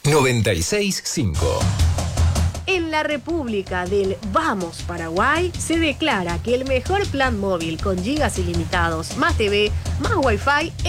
96.5. En la República del Vamos Paraguay se declara que el mejor plan móvil con gigas ilimitados, más TV, más Wi-Fi